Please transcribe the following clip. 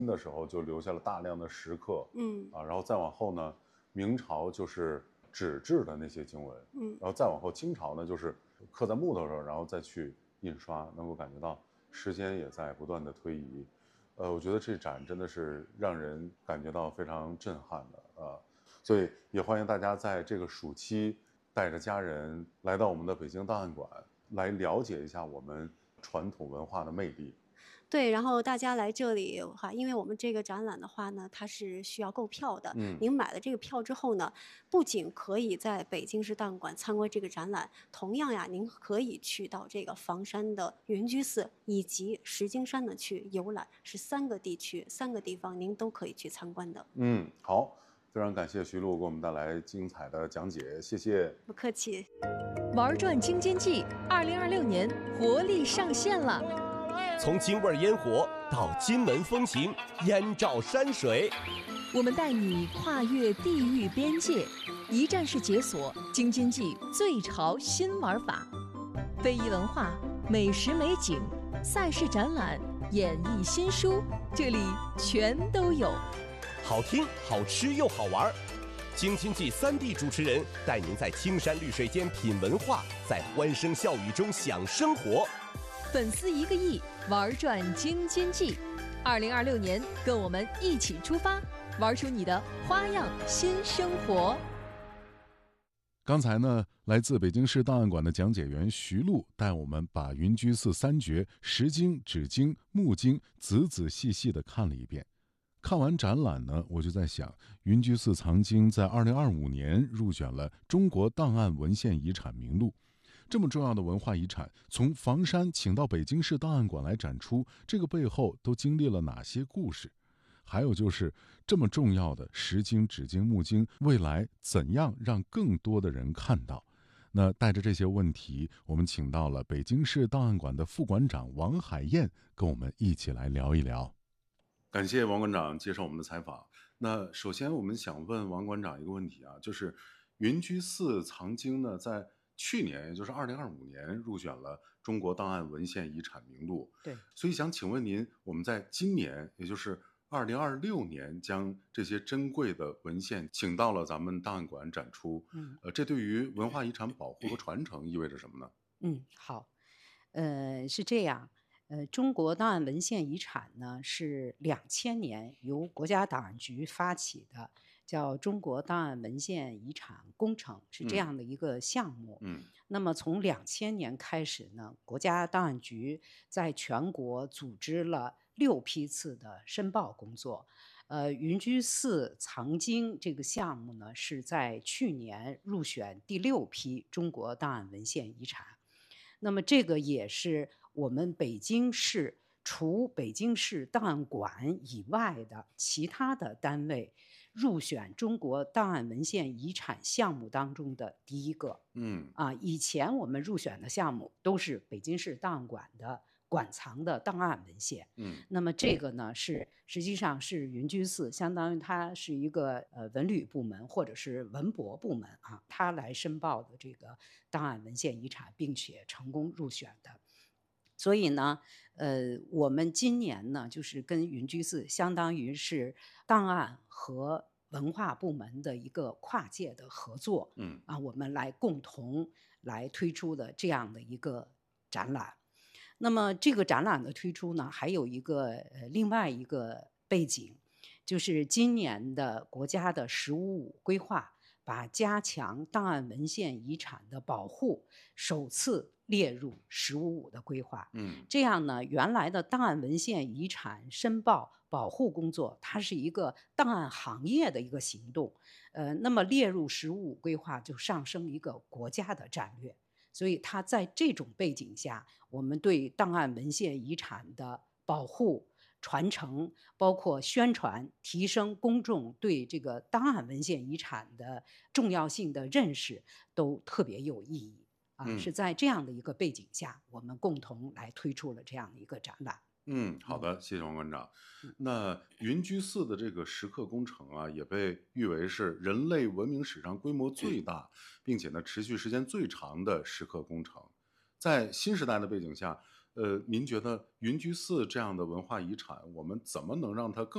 的时候就留下了大量的石刻， 嗯然后再往后呢，明朝就是纸质的那些经文， 嗯然后再往后清朝呢就是刻在木头上，然后再去印刷，能够感觉到时间也在不断的推移。我觉得这展真的是让人感觉到非常震撼的所以也欢迎大家在这个暑期带着家人来到我们的北京档案馆，来了解一下我们传统文化的魅力。 对，然后大家来这里的话，因为我们这个展览的话呢，它是需要购票的。 嗯您买了这个票之后呢，不仅可以在北京市档案馆参观这个展览，同样呀，您可以去到这个房山的云居寺以及石景山呢去游览，是3个地区、3个地方您都可以去参观的。 好，非常感谢徐璐给我们带来精彩的讲解，谢谢。 不客气。 玩转京津冀2026年活力上线了， 从京味烟火到金门风情，燕赵山水， 我们带你跨越地域边界，一站式解锁京津冀最潮新玩法，非遗文化、美食美景、赛事展览、演艺新书，这里全都有。 好听、好吃又好玩。京津冀3D 主持人带您在青山绿水间品文化，在欢声笑语中享生活。 粉丝1个亿，玩转京津冀。2026年，跟我们一起出发，玩出你的花样新生活。 刚才呢，来自北京市档案馆的讲解员徐璐带我们把云居寺3绝石经、纸经、木经仔仔细细地看了一遍。看完展览呢，我就在想，云居寺藏经在2025年入选了中国档案文献遗产名录。这么重要的文化遗产，从房山请到北京市档案馆来展出，这个背后都经历了哪些故事？还有就是这么重要的石经、纸经、木经，未来怎样让更多的人看到？那带着这些问题，我们请到了北京市档案馆的副馆长王海燕，跟我们一起来聊一聊。 感谢王馆长接受我们的采访。那首先我们想问王馆长一个问题就是云居寺藏经呢，在去年，也就是2025年入选了中国档案文献遗产名录。 对， 所以想请问您，我们在今年，也就是2026年，将这些珍贵的文献请到了咱们档案馆展出。这对于文化遗产保护和传承意味着什么呢？ 好，是这样。中国档案文献遗产呢是2000年由国家档案局发起的，叫中国档案文献遗产工程，是这样的一个项目。那么从2000年开始呢，国家档案局在全国组织了6批次的申报工作。云居寺藏经这个项目呢，是在去年入选第6批中国档案文献遗产。那么这个也是我们北京市除北京市档案馆以外的其他的单位入选中国档案文献遗产项目当中的第一个。以前我们入选的项目都是北京市档案馆的馆藏的档案文献。那么这个呢是实际上是云居寺，相当于它是一个文旅部门或者是文博部门它来申报的这个档案文献遗产，并且成功入选的。所以呢，我们今年呢，就是跟云居寺相当于是档案和文化部门的一个跨界的合作。我们来共同来推出的这样的一个展览。那么这个展览的推出呢，还有一个另外一个背景，就是今年的国家的“15+5”规划，把加强档案文献遗产的保护首次列入“15+5”的规划。这样呢，原来的档案文献遗产申报保护工作，它是一个档案行业的一个行动。那么列入“15+5”规划，就上升一个国家的战略。所以它在这种背景下，我们对档案文献遗产的保护、传承，包括宣传，提升公众对这个档案文献遗产的重要性的认识，都特别有意义。是在这样的一个背景下，我们共同来推出了这样的一个展览。 好的，谢谢王馆长。那云居寺的这个石刻工程也被誉为是人类文明史上规模最大，并且呢持续时间最长的石刻工程。在新时代的背景下，您觉得云居寺这样的文化遗产，我们怎么能让它更